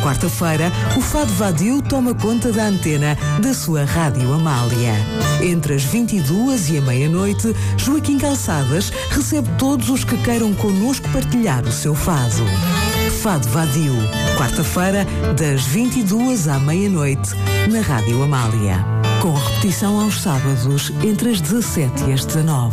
quarta-feira, o Fado Vadio toma conta da antena da sua Rádio Amália. Entre as 22 e a meia-noite, Joaquim Calçadas recebe todos os que queiram connosco partilhar o seu fado. Fado Vadio, quarta-feira, das 22 à meia-noite, na Rádio Amália. Com repetição aos sábados, entre as 17 e as 19.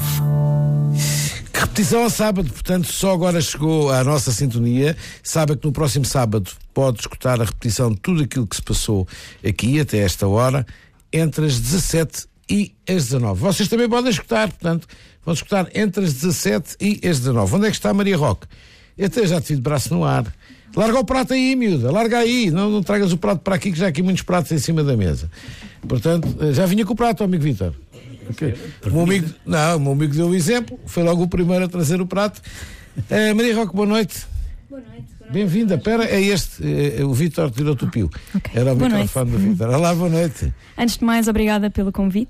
Repetição ao sábado, portanto, só agora chegou à nossa sintonia. Saiba que no próximo sábado pode escutar a repetição de tudo aquilo que se passou aqui até esta hora, entre as 17 e as 19. Vocês também podem escutar, portanto, vão escutar entre as 17 e as 19. Onde é que está a Maria Roque? Eu até já te vi de braço no ar. Larga o prato aí, miúda, larga aí. Não tragas o prato para aqui, que já há aqui muitos pratos em cima da mesa. Portanto, já vinha com o prato, amigo Vítor. Okay. O meu amigo deu o exemplo, foi logo o primeiro a trazer o prato. Maria Roque, boa noite. Boa noite. Bem-vinda. Espera, é este. O Vítor tirou-te o pio. Okay. Era o microfone do Vítor. Olá, boa noite. Antes de mais, obrigada pelo convite.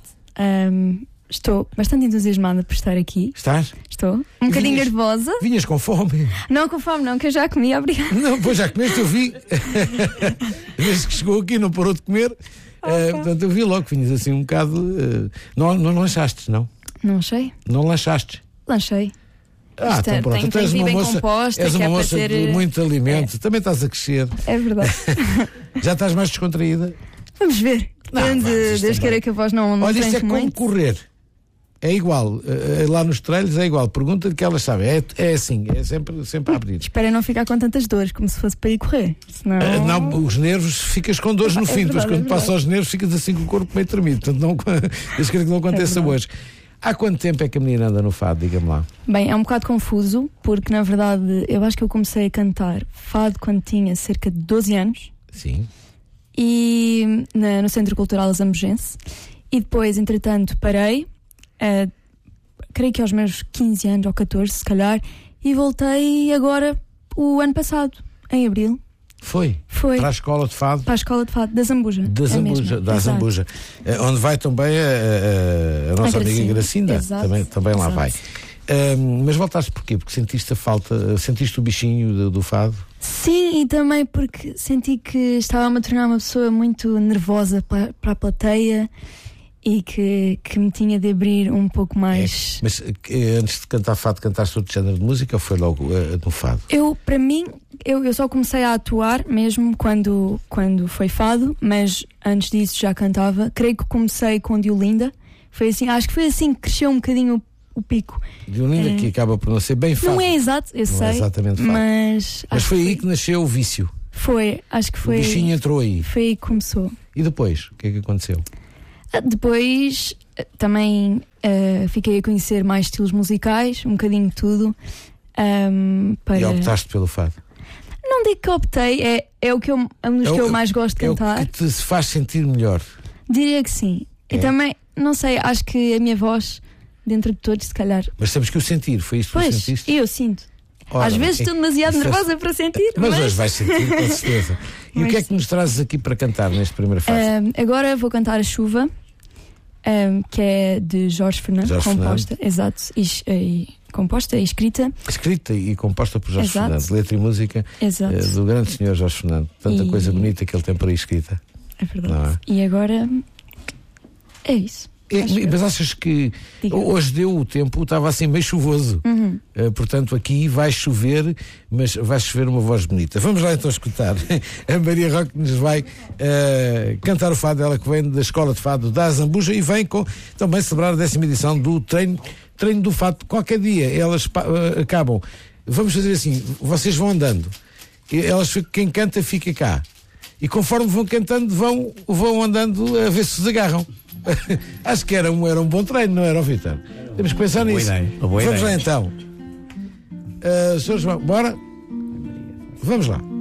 Estou bastante entusiasmada por estar aqui. Estás? Estou. Um bocadinho nervosa. Vinhas com fome? Não com fome, não, que eu já comi, obrigada. Não, pois já comeste, eu vi. Desde que chegou aqui não parou de comer. Portanto, eu vi logo que vinhas assim um bocado. Não lanchaste, não? Não sei. Não lanchaste? Lanchei. Então pronto, tu és uma moça, és uma moça de muito alimento. Também estás a crescer. É verdade. Já estás mais descontraída? Vamos ver. Desde que era que a voz não olha, isto é como muito. correr. É igual, lá nos trilhos é igual. Pergunta-lhe que elas sabem. É assim, é sempre a abrir. Espera não ficar com tantas dores, como se fosse para ir correr. Senão... não, os nervos ficas com dores no fim. Depois quando passa aos nervos ficas assim com o corpo meio tremido. Portanto, eu quero que não aconteça hoje. Há quanto tempo é que a menina anda no fado? Diga-me lá. Bem, é um bocado confuso, porque na verdade eu acho que eu comecei a cantar fado quando tinha cerca de 12 anos. Sim. E no Centro Cultural Zambujense. E depois, entretanto, parei. Creio que aos meus 15 anos ou 14, se calhar, e voltei agora o ano passado, em abril. Foi? Para a escola de fado? Para a escola de fado da Zambuja. Da Zambuja. Onde vai também a nossa amiga Gracinda. Também lá vai. Mas voltaste porquê? Porque sentiste a falta, sentiste o bichinho do fado? Sim, e também porque senti que estava-me a tornar uma pessoa muito nervosa para a plateia. E que me tinha de abrir um pouco mais. Mas antes de cantar fado, cantaste outro género de música ou foi logo no fado? Para mim, eu só comecei a atuar mesmo quando foi fado, mas antes disso já cantava. Creio que comecei com Diolinda. Foi assim, acho que foi assim que cresceu um bocadinho o pico. Diolinda, que acaba por não ser bem fado. Não é exato, eu sei. Não é exatamente fado. Mas foi aí que nasceu o vício. Foi, acho que foi. O bichinho entrou aí. Foi aí que começou. E depois, o que é que aconteceu? Depois também fiquei a conhecer mais estilos musicais, um bocadinho de tudo. E optaste pelo fado? Não digo que optei, é um dos que eu mais gosto de cantar. É o que te faz sentir melhor? Diria que sim. E também, não sei, acho que a minha voz, dentro de todos, se calhar. Mas temos que o sentir, foi isso que tu sentiste? Eu sinto. Ora, às vezes estou demasiado nervosa para sentir. Mas hoje vais sentir, com certeza. E o que é que nos trazes aqui para cantar neste primeiro fase? Agora vou cantar A Chuva, que é de Jorge Fernando, composta, exato, e composta e escrita. Escrita e composta por Jorge Fernando, letra e música do grande senhor Jorge Fernando. Tanta coisa bonita que ele tem para aí escrita. É verdade. E agora é isso. Mas achas que hoje deu o tempo, estava assim meio chuvoso. Portanto, aqui vai chover, mas vai chover uma voz bonita. Vamos lá então escutar. A Maria Roque nos vai cantar o fado, ela que vem da Escola de Fado da Zambuja e vem também celebrar a 10ª edição do treino do fado. Qualquer dia elas acabam. Vamos fazer assim: vocês vão andando, quem canta fica cá. E conforme vão cantando, vão andando a ver se os agarram. Acho que era um bom treino, não era, Vítor? Temos que pensar nisso. Vamos lá então. Senhores, bora? Vamos lá.